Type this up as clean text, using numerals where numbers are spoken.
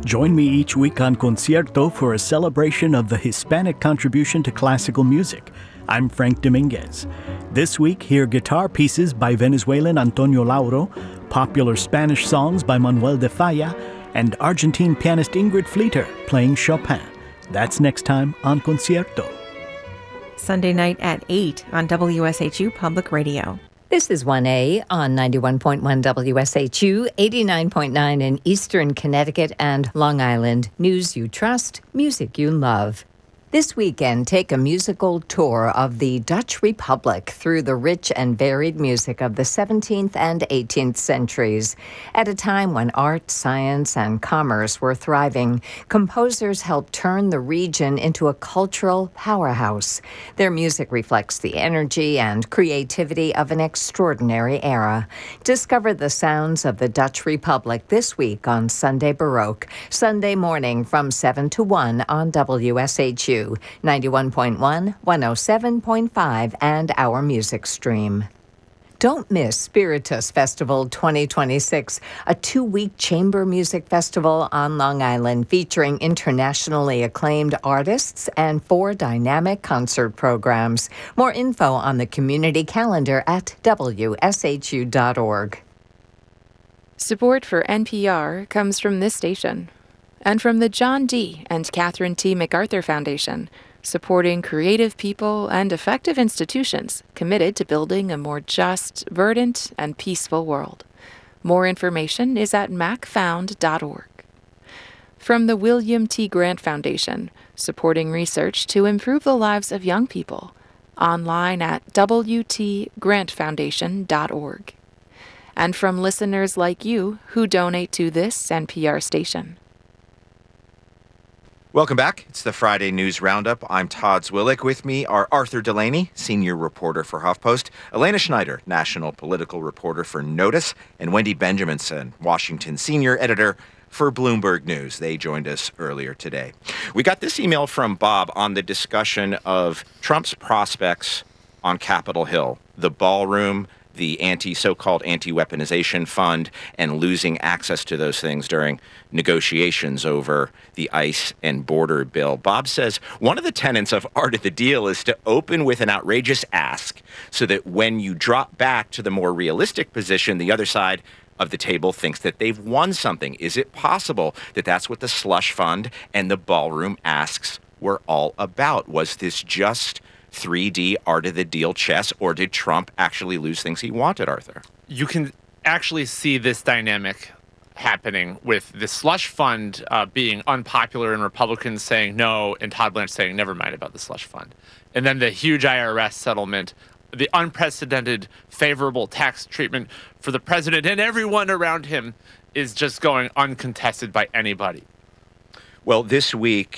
Join me each week on Concierto for a celebration of the Hispanic contribution to classical music. I'm Frank Dominguez. This week, hear guitar pieces by Venezuelan Antonio Lauro, popular Spanish songs by Manuel de Falla, and Argentine pianist Ingrid Fleeter playing Chopin. That's next time on Concierto. Sunday night at 8 on WSHU Public Radio. This is 1A on 91.1 WSHU, 89.9 in Eastern Connecticut and Long Island. News you trust, music you love. This weekend, take a musical tour of the Dutch Republic through the rich and varied music of the 17th and 18th centuries. At a time when art, science, and commerce were thriving, composers helped turn the region into a cultural powerhouse. Their music reflects the energy and creativity of an extraordinary era. Discover the sounds of the Dutch Republic this week on Sunday Baroque, Sunday morning from 7 to 1 on WSHU. 91.1, 107.5, and our music stream. Don't miss Spiritus Festival 2026, a 2-week chamber music festival on Long Island featuring internationally acclaimed artists and 4 dynamic concert programs. More info on the community calendar at wshu.org. Support for NPR comes from this station and from the John D. and Catherine T. MacArthur Foundation, supporting creative people and effective institutions committed to building a more just, verdant, and peaceful world. More information is at macfound.org. From the William T. Grant Foundation, supporting research to improve the lives of young people, online at wtgrantfoundation.org. And from listeners like you who donate to this NPR station. Welcome back. It's the Friday News Roundup. I'm Todd Zwillich. With me are Arthur Delaney, senior reporter for HuffPost, Elena Schneider, national political reporter for Notice, and Wendy Benjaminson, Washington senior editor for Bloomberg News. They joined us earlier today. We got this email from Bob on the discussion of Trump's prospects on Capitol Hill, the ballroom, the so-called anti-weaponization fund, and losing access to those things during negotiations over the ICE and border bill. Bob says one of the tenets of Art of the Deal is to open with an outrageous ask so that when you drop back to the more realistic position, the other side of the table thinks that they've won something. Is it possible that that's what the slush fund and the ballroom asks were all about? Was this just 3D Art of the Deal chess, or did Trump actually lose things he wanted, Arthur? You can actually see this dynamic happening with the slush fund being unpopular and Republicans saying no, and Todd Blanche saying never mind about the slush fund. And then the huge IRS settlement, the unprecedented favorable tax treatment for the president and everyone around him is just going uncontested by anybody. Well, this week,